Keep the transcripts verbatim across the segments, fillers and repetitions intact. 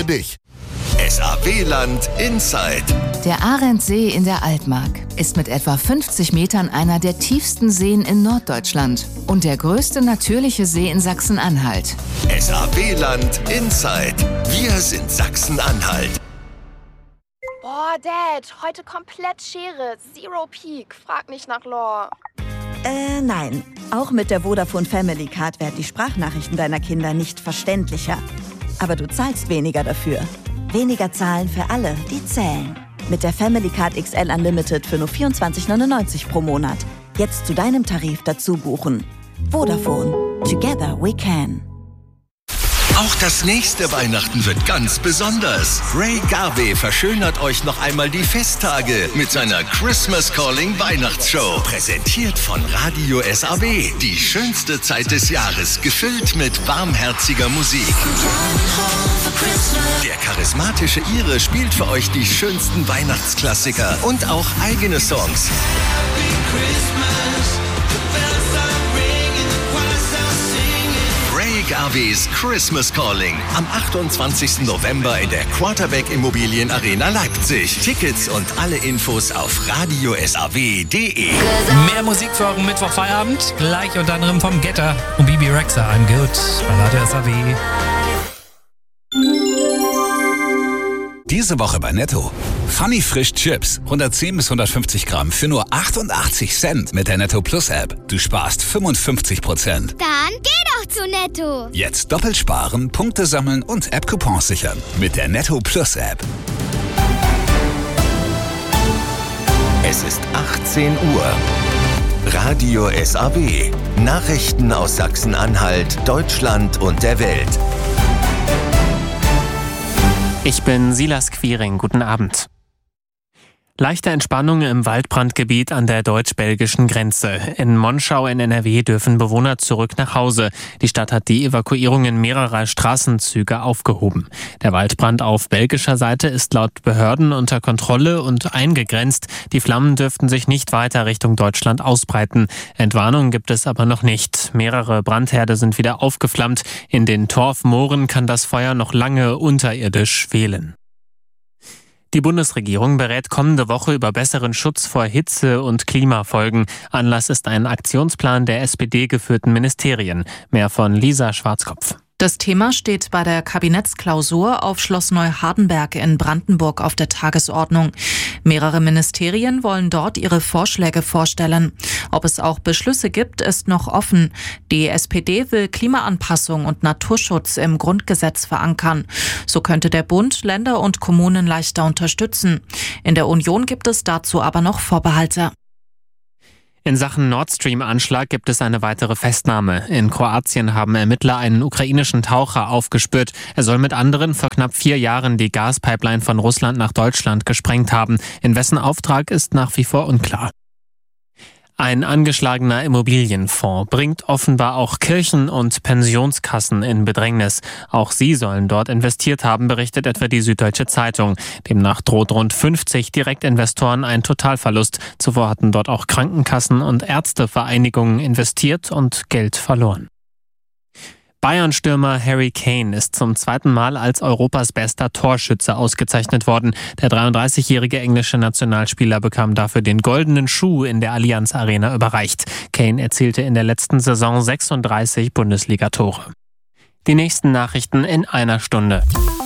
für dich. S A W-Land Inside. Der Arendsee in der Altmark ist mit etwa fünfzig Metern einer der tiefsten Seen in Norddeutschland und der größte natürliche See in Sachsen-Anhalt. S A W-Land Inside. Wir sind Sachsen-Anhalt. Boah, Dad, heute komplett Schere. Zero Peak. Frag nicht nach Lore. Äh, nein. Auch mit der Vodafone Family Card werden die Sprachnachrichten deiner Kinder nicht verständlicher. Aber du zahlst weniger dafür. Weniger zahlen für alle, die zählen. Mit der Family Card X L Unlimited für nur vierundzwanzig neunundneunzig pro Monat. Jetzt zu deinem Tarif dazu buchen. Vodafone. Together we can. Auch das nächste Weihnachten wird ganz besonders. Ray Garvey verschönert euch noch einmal die Festtage mit seiner Christmas Calling Weihnachtsshow. Präsentiert von Radio S A W. Die schönste Zeit des Jahres, gefüllt mit warmherziger Musik. Der charismatische Ire spielt für euch die schönsten Weihnachtsklassiker und auch eigene Songs. Ray Garveys Christmas Calling am achtundzwanzigsten November in der Quarterback Immobilien Arena Leipzig. Tickets und alle Infos auf radio s a w punkt d e. Mehr Musik für euren Mittwochfeierabend, gleich unter anderem vom Getter und Bibi Rexha. I'm good bei Radio S A W. Diese Woche bei Netto. Funny Frisch Chips, hundertzehn bis hundertfünfzig Gramm für nur achtundachtzig Cent mit der Netto Plus App. Du sparst fünfundfünfzig Prozent. Dann geh doch zu Netto. Jetzt doppelt sparen, Punkte sammeln und App-Coupons sichern mit der Netto Plus App. Es ist achtzehn Uhr. Radio S A W. Nachrichten aus Sachsen-Anhalt, Deutschland und der Welt. Ich bin Silas Quiring. Guten Abend. Leichte Entspannung im Waldbrandgebiet an der deutsch-belgischen Grenze. In Monschau in N R W dürfen Bewohner zurück nach Hause. Die Stadt hat die Evakuierungen mehrerer Straßenzüge aufgehoben. Der Waldbrand auf belgischer Seite ist laut Behörden unter Kontrolle und eingegrenzt. Die Flammen dürften sich nicht weiter Richtung Deutschland ausbreiten. Entwarnung gibt es aber noch nicht. Mehrere Brandherde sind wieder aufgeflammt. In den Torfmooren kann das Feuer noch lange unterirdisch schwelen. Die Bundesregierung berät kommende Woche über besseren Schutz vor Hitze- und Klimafolgen. Anlass ist ein Aktionsplan der S P D-geführten Ministerien. Mehr von Lisa Schwarzkopf. Das Thema steht bei der Kabinettsklausur auf Schloss Neuhardenberg in Brandenburg auf der Tagesordnung. Mehrere Ministerien wollen dort ihre Vorschläge vorstellen. Ob es auch Beschlüsse gibt, ist noch offen. Die S P D will Klimaanpassung und Naturschutz im Grundgesetz verankern. So könnte der Bund Länder und Kommunen leichter unterstützen. In der Union gibt es dazu aber noch Vorbehalte. In Sachen Nord Stream-Anschlag gibt es eine weitere Festnahme. In Kroatien haben Ermittler einen ukrainischen Taucher aufgespürt. Er soll mit anderen vor knapp vier Jahren die Gaspipeline von Russland nach Deutschland gesprengt haben. In wessen Auftrag ist nach wie vor unklar. Ein angeschlagener Immobilienfonds bringt offenbar auch Kirchen und Pensionskassen in Bedrängnis. Auch sie sollen dort investiert haben, berichtet etwa die Süddeutsche Zeitung. Demnach droht rund fünfzig Direktinvestoren ein Totalverlust. Zuvor hatten dort auch Krankenkassen und Ärztevereinigungen investiert und Geld verloren. Bayern-Stürmer Harry Kane ist zum zweiten Mal als Europas bester Torschütze ausgezeichnet worden. Der dreiunddreißigjährige englische Nationalspieler bekam dafür den goldenen Schuh in der Allianz Arena überreicht. Kane erzielte in der letzten Saison sechsunddreißig Bundesliga-Tore. Die nächsten Nachrichten in einer Stunde.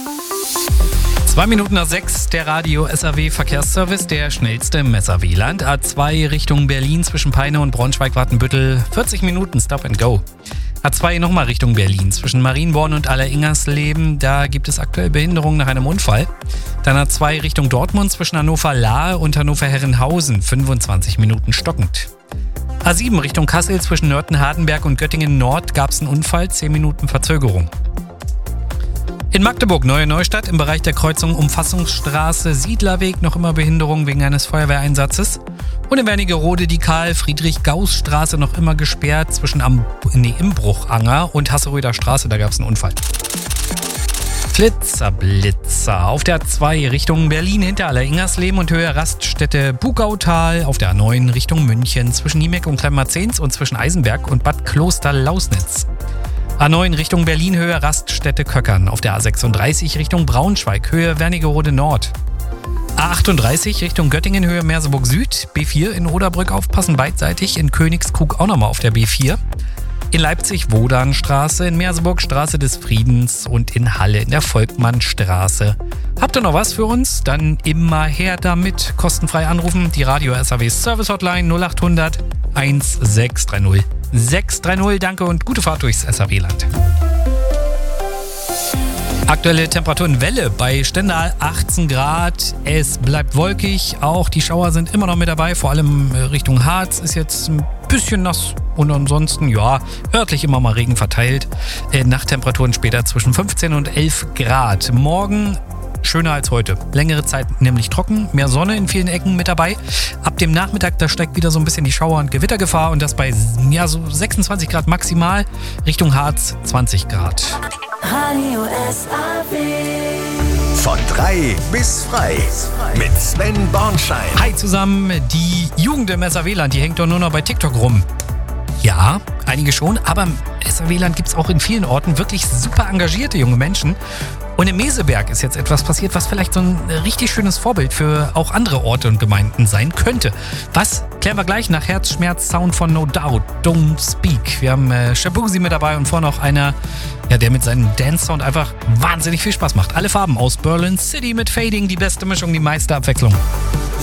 Zwei Minuten nach sechs, der Radio S A W Verkehrsservice, der schnellste im S A W-Land. A zwei Richtung Berlin zwischen Peine und Braunschweig-Wartenbüttel, vierzig Minuten Stop and Go. A zwei nochmal Richtung Berlin zwischen Marienborn und Alleringersleben, da gibt es aktuell Behinderungen nach einem Unfall. Dann A zwei Richtung Dortmund zwischen Hannover-Lahe und Hannover-Herrenhausen, fünfundzwanzig Minuten stockend. A sieben Richtung Kassel zwischen Nörten-Hardenberg und Göttingen-Nord gab es einen Unfall, zehn Minuten Verzögerung. In Magdeburg, Neue Neustadt, im Bereich der Kreuzung Umfassungsstraße, Siedlerweg, noch immer Behinderung wegen eines Feuerwehreinsatzes. Und in Wernigerode die Karl-Friedrich-Gauss-Straße noch immer gesperrt zwischen Am nee, Imbruchanger und Hasseröder Straße, da gab es einen Unfall. Flitzer, Blitzer. Auf der A zwei Richtung Berlin hinter Alleringersleben und Höhe Raststätte Bugautal. Auf der A neun Richtung München zwischen Niemeck und Kleinmarzens und zwischen Eisenberg und Bad Kloster-Lausnitz. A neun Richtung Berlin, Höhe Raststätte Köckern. Auf der A sechsunddreißig Richtung Braunschweig, Höhe Wernigerode Nord. A achtunddreißig Richtung Göttingen, Höhe Merseburg Süd. B vier in Oderbrück aufpassen, beidseitig. In Königskrug auch nochmal auf der B vier. In Leipzig Wodanstraße, in Merseburg Straße des Friedens und in Halle in der Volkmannstraße. Habt ihr noch was für uns? Dann immer her damit. Kostenfrei anrufen. Die Radio S A W Service Hotline null acht hundert sechshundertsechzig sechshundertdreißig. Danke und gute Fahrt durchs S A W-Land. Aktuelle Temperaturenwelle bei Stendal achtzehn Grad. Es bleibt wolkig. Auch die Schauer sind immer noch mit dabei. Vor allem Richtung Harz ist jetzt ein bisschen nass. Und ansonsten, ja, örtlich immer mal Regen verteilt. Äh, Nachttemperaturen später zwischen fünfzehn und elf Grad. Morgen schöner als heute. Längere Zeit nämlich trocken. Mehr Sonne in vielen Ecken mit dabei. Ab dem Nachmittag, da steigt wieder so ein bisschen die Schauer- und Gewittergefahr. Und das bei ja, so sechsundzwanzig Grad maximal. Richtung Harz zwanzig Grad. Radio S A W. Von drei bis frei mit Sven Bornschein. Hi zusammen, die Jugend im S A W-Land, die hängt doch nur noch bei TikTok rum. Ja, einige schon, aber im S A W-Land gibt es auch in vielen Orten wirklich super engagierte junge Menschen. Und im Meseberg ist jetzt etwas passiert, was vielleicht so ein richtig schönes Vorbild für auch andere Orte und Gemeinden sein könnte. Was? Klären wir gleich nach Herzschmerz Sound von No Doubt, Don't Speak. Wir haben äh, Shabuzi mit dabei und vorne noch einer, ja, der mit seinem Dance-Sound einfach wahnsinnig viel Spaß macht. Alle Farben aus Berlin City mit Fading, die beste Mischung, die meiste Abwechslung.